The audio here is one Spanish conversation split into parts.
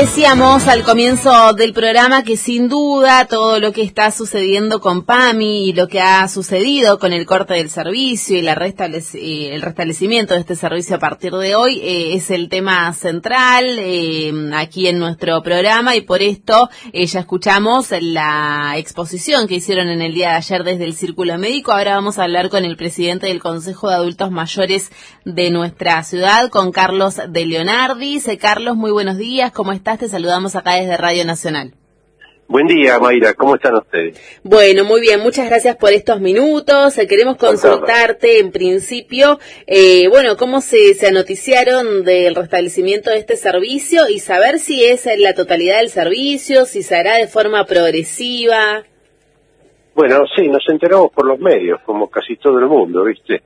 Decíamos al comienzo del programa que sin duda todo lo que está sucediendo con PAMI y lo que ha sucedido con el corte del servicio y el restablecimiento de este servicio a partir de hoy es el tema central aquí en nuestro programa, y por esto ya escuchamos la exposición que hicieron en el día de ayer desde el Círculo Médico. Ahora vamos a hablar con el presidente del Consejo de Adultos Mayores de nuestra ciudad, con Carlos de Leonardis. Carlos, muy buenos días, ¿cómo estás? Te saludamos acá desde Radio Nacional. Buen día, Mayra, ¿cómo están ustedes? Bueno, muy bien, muchas gracias por estos minutos. Queremos consultarte en principio, cómo se anoticiaron del restablecimiento de este servicio y saber si es la totalidad del servicio, si se hará de forma progresiva. Bueno, sí, nos enteramos por los medios, como casi todo el mundo, ¿viste?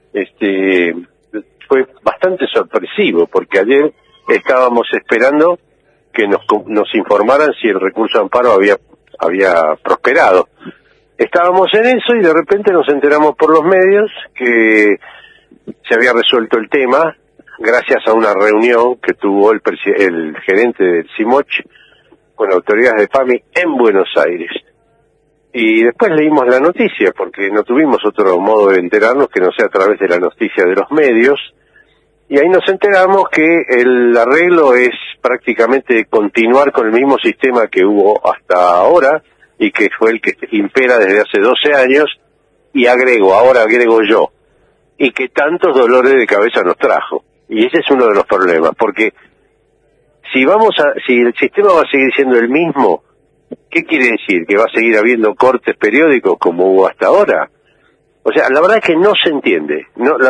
Fue bastante sorpresivo, porque ayer estábamos esperando que nos informaran si el recurso de amparo había prosperado. Estábamos en eso y de repente nos enteramos por los medios que se había resuelto el tema gracias a una reunión que tuvo el gerente del CIMOCH con autoridades de PAMI en Buenos Aires. Y después leímos la noticia, porque no tuvimos otro modo de enterarnos que no sea a través de la noticia de los medios. Y ahí nos enteramos que el arreglo es prácticamente continuar con el mismo sistema que hubo hasta ahora y que fue el que impera desde hace 12 años, y ahora agrego yo, y que tantos dolores de cabeza nos trajo. Y ese es uno de los problemas, porque si el sistema va a seguir siendo el mismo, ¿qué quiere decir? ¿Que va a seguir habiendo cortes periódicos como hubo hasta ahora? O sea, la verdad es que no se entiende,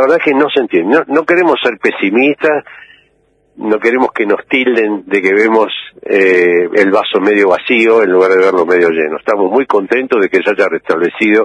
no queremos ser pesimistas, no queremos que nos tilden de que vemos el vaso medio vacío en lugar de verlo medio lleno. Estamos muy contentos de que se haya restablecido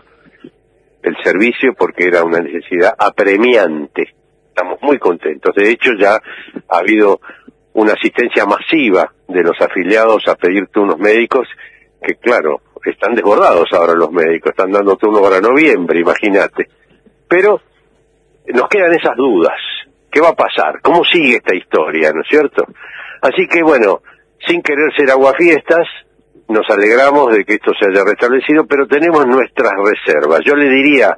el servicio porque era una necesidad apremiante. Estamos muy contentos. De hecho, ya ha habido una asistencia masiva de los afiliados a pedir turnos médicos que, claro, están desbordados ahora los médicos, están dando turno para noviembre, imagínate. Pero nos quedan esas dudas. ¿Qué va a pasar? ¿Cómo sigue esta historia, no es cierto? Así que, bueno, sin querer ser aguafiestas, nos alegramos de que esto se haya restablecido, pero tenemos nuestras reservas. Yo le diría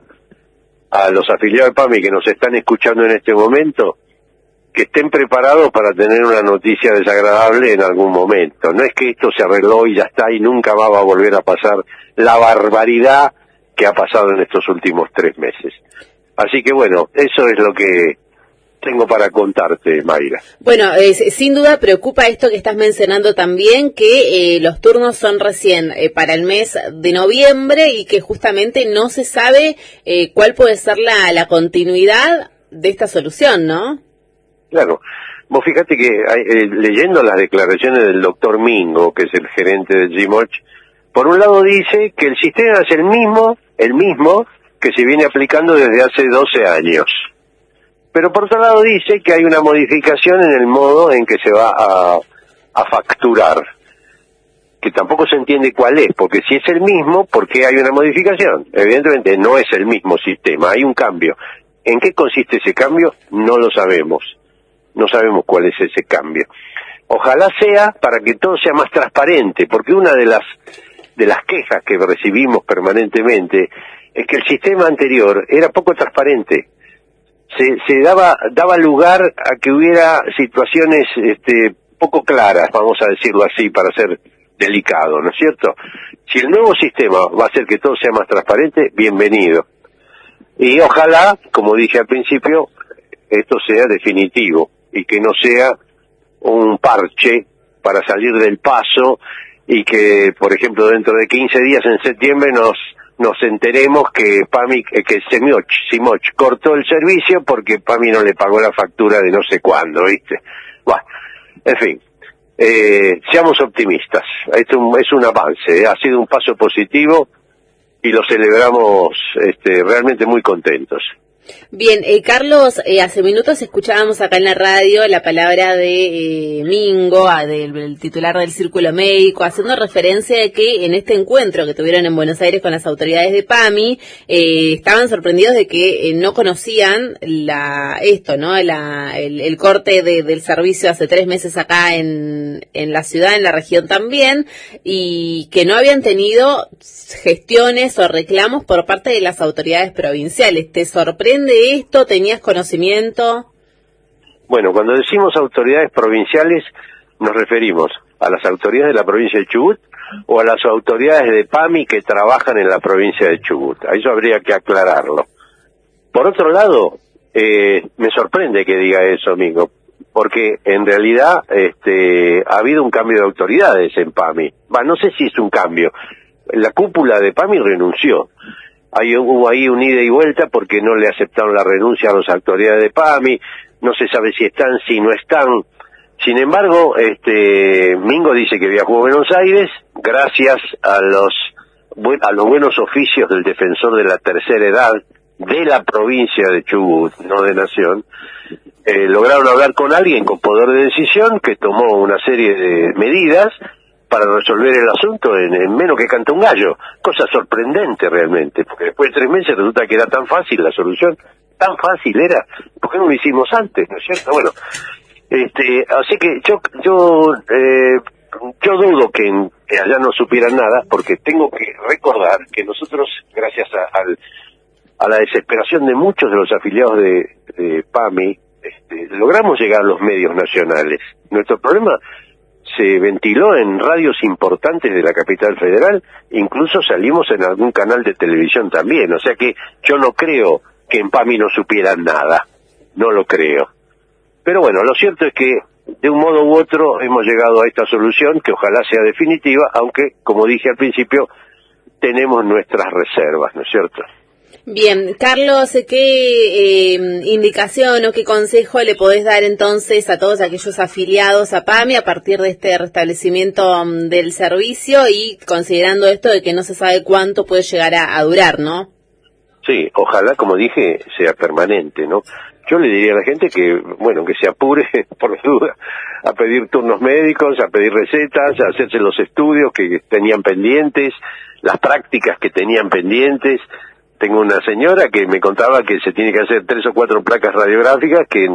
a los afiliados de PAMI que nos están escuchando en este momento que estén preparados para tener una noticia desagradable en algún momento. No es que esto se arregló y ya está y nunca va a volver a pasar la barbaridad que ha pasado en estos últimos 3 meses. Así que bueno, eso es lo que tengo para contarte, Mayra. Bueno, sin duda preocupa esto que estás mencionando también, que los turnos son recién para el mes de noviembre y que justamente no se sabe cuál puede ser la continuidad de esta solución, ¿no? Claro, vos fíjate que leyendo las declaraciones del doctor Mingo, que es el gerente del CIMOCH, por un lado dice que el sistema es el mismo que se viene aplicando desde hace 12 años. Pero por otro lado dice que hay una modificación en el modo en que se va a facturar, que tampoco se entiende cuál es, porque si es el mismo, ¿por qué hay una modificación? Evidentemente no es el mismo sistema, hay un cambio. ¿En qué consiste ese cambio? No lo sabemos. No sabemos cuál es ese cambio. Ojalá sea para que todo sea más transparente, porque una de las quejas que recibimos permanentemente es que el sistema anterior era poco transparente. Se daba lugar a que hubiera situaciones poco claras, vamos a decirlo así, para ser delicado, ¿no es cierto? Si el nuevo sistema va a hacer que todo sea más transparente, bienvenido. Y ojalá, como dije al principio, esto sea definitivo y que no sea un parche para salir del paso y que, por ejemplo, dentro de 15 días en septiembre nos enteremos que CIMOCH cortó el servicio porque PAMI no le pagó la factura de no sé cuándo, ¿viste? Bueno, en fin, seamos optimistas. Esto es un avance, ha sido un paso positivo y lo celebramos realmente muy contentos. Bien, Carlos, hace minutos escuchábamos acá en la radio la palabra de Mingo, del titular del Círculo Médico, haciendo referencia de que en este encuentro que tuvieron en Buenos Aires con las autoridades de PAMI, estaban sorprendidos de que no conocían el corte del servicio hace 3 meses acá en la ciudad, en la región también, y que no habían tenido gestiones o reclamos por parte de las autoridades provinciales. ¿Te sorprende esto? ¿Tenías conocimiento? Bueno, cuando decimos autoridades provinciales nos referimos a las autoridades de la provincia de Chubut o a las autoridades de PAMI que trabajan en la provincia de Chubut. A eso habría que aclararlo. Por otro lado, me sorprende que diga eso, amigo, porque en realidad ha habido un cambio de autoridades en PAMI. No sé si es un cambio. La cúpula de PAMI renunció. Hubo ahí un ida y vuelta porque no le aceptaron la renuncia a las autoridades de PAMI, no se sabe si están, si no están. Sin embargo, Mingo dice que viajó a Buenos Aires gracias a los buenos oficios del defensor de la tercera edad de la provincia de Chubut, no de Nación. Lograron hablar con alguien con poder de decisión que tomó una serie de medidas para resolver el asunto en menos que canta un gallo, cosa sorprendente realmente, porque después de 3 meses resulta que era tan fácil la solución, tan fácil era, ¿por qué no lo hicimos antes, no es cierto? Bueno, así que yo dudo que allá no supieran nada, porque tengo que recordar que nosotros, gracias a la desesperación de muchos de los afiliados de PAMI, logramos llegar a los medios nacionales. Nuestro problema se ventiló en radios importantes de la capital federal, incluso salimos en algún canal de televisión también, o sea que yo no creo que en PAMI no supieran nada, no lo creo. Pero bueno, lo cierto es que de un modo u otro hemos llegado a esta solución, que ojalá sea definitiva, aunque, como dije al principio, tenemos nuestras reservas, ¿no es cierto? Bien, Carlos, ¿qué indicación o qué consejo le podés dar entonces a todos aquellos afiliados a PAMI a partir de este restablecimiento del servicio y considerando esto de que no se sabe cuánto puede llegar a durar, ¿no? Sí, ojalá, como dije, sea permanente, ¿no? Yo le diría a la gente que, bueno, que se apure, por la duda, a pedir turnos médicos, a pedir recetas, a hacerse los estudios que tenían pendientes, las prácticas que tenían pendientes. Tengo una señora que me contaba que se tiene que hacer 3 o 4 placas radiográficas que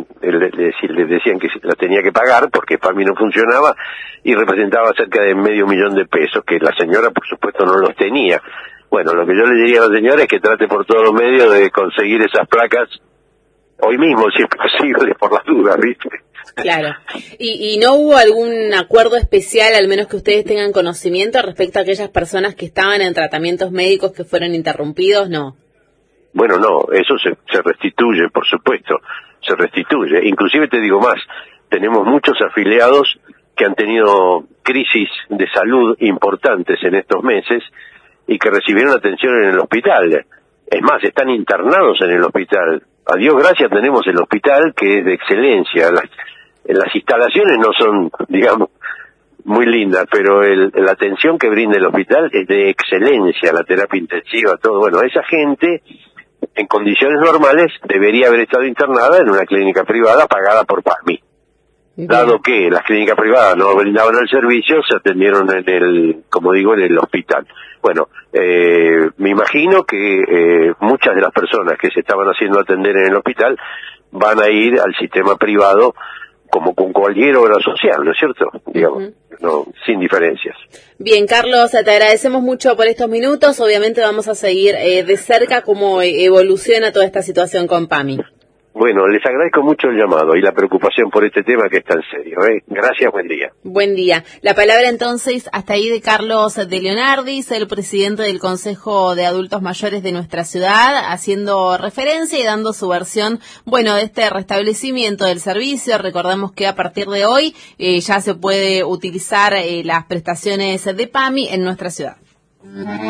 le decían que las tenía que pagar porque PAMI no funcionaba y representaba cerca de $500,000 de pesos, que la señora por supuesto no los tenía. Bueno, lo que yo le diría a la señora es que trate por todos los medios de conseguir esas placas hoy mismo, si es posible, por las dudas, ¿viste? Claro. ¿Y no hubo algún acuerdo especial, al menos que ustedes tengan conocimiento, respecto a aquellas personas que estaban en tratamientos médicos que fueron interrumpidos? No. Bueno, no, eso se restituye, por supuesto, se restituye. Inclusive te digo más, tenemos muchos afiliados que han tenido crisis de salud importantes en estos meses y que recibieron atención en el hospital. Es más, están internados en el hospital. A Dios gracias tenemos el hospital que es de excelencia. Las instalaciones no son, digamos, muy lindas, pero la atención que brinda el hospital es de excelencia, la terapia intensiva, todo. Bueno, esa gente, en condiciones normales, debería haber estado internada en una clínica privada pagada por PAMI. Dado que las clínicas privadas no brindaban el servicio, se atendieron como digo, en el hospital. Bueno, me imagino que muchas de las personas que se estaban haciendo atender en el hospital van a ir al sistema privado como con cualquier obra social, ¿no es cierto? Digamos, no, sin diferencias. Bien, Carlos, te agradecemos mucho por estos minutos. Obviamente vamos a seguir de cerca cómo evoluciona toda esta situación con PAMI. Bueno, les agradezco mucho el llamado y la preocupación por este tema que es tan serio. Gracias, buen día. Buen día. La palabra entonces hasta ahí de Carlos de Leonardis, el presidente del Consejo de Adultos Mayores de nuestra ciudad, haciendo referencia y dando su versión, bueno, de este restablecimiento del servicio. Recordemos que a partir de hoy ya se puede utilizar las prestaciones de PAMI en nuestra ciudad.